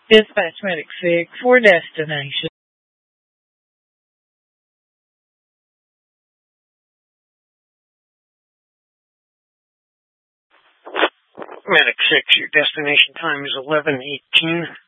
Dispatch Medic 6 for destination. Medic 6, your destination time is 11:18.